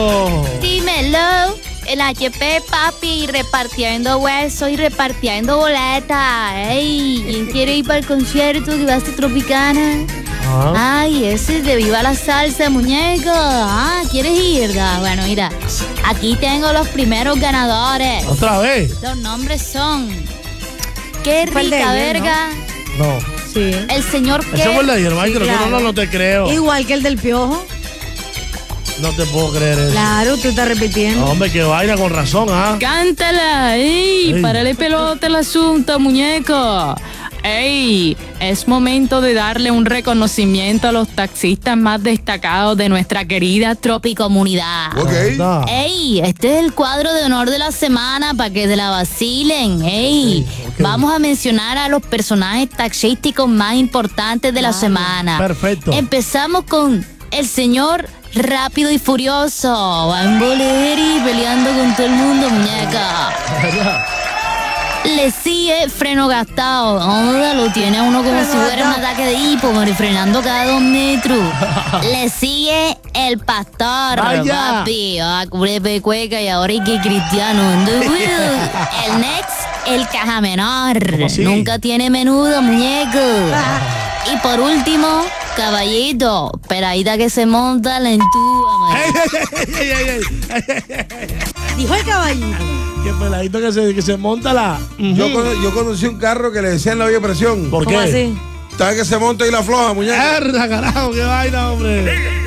Dímelo. El HP, papi, repartiendo huesos y repartiendo boletas. Ey, ¿quién quiere ir para el concierto que va a ser Tropicana? Ay, ese es de Viva la Salsa, muñeco. ¿Quieres ir? Bueno, mira, aquí tengo los primeros ganadores. ¿Otra vez? Los nombres son... Qué rica verga. No. Sí. El señor que... Ese fue el de ayer, Michael. claro. No te creo. Igual que el del Piojo. No te puedo creer eso. Claro, tú estás repitiendo. No, hombre, que vaina con razón, Cántala, ey, párale pelota el asunto, muñeco. Ey, es momento de darle un reconocimiento a los taxistas más destacados de nuestra querida Tropicomunidad. Ok. Ey, este es el cuadro de honor de la semana para que se la vacilen. Ey, vamos a mencionar a los personajes taxísticos más importantes de la semana. Perfecto. Empezamos con el señor Rápido y Furioso. Va en boleri peleando con todo el mundo, muñeca. Le sigue Freno Gastado. Lo tiene uno como si fuera un ataque de hipo, frenando cada 2 metros. Le sigue el Pastor, papi. Curepe cueca y ahora hay que Cristiano. El next, el Caja Menor. Nunca tiene menudo, muñeco. Y por último, Caballito, peladita que se monta la entúa. Dijo el caballito. Qué peladito que se monta la... Yo conocí un carro que le decían la vía presión. ¿Por qué? ¿Cómo así? ¿Sabes que se monta y la floja, muñeca? ¡Carajo, qué vaina, hombre!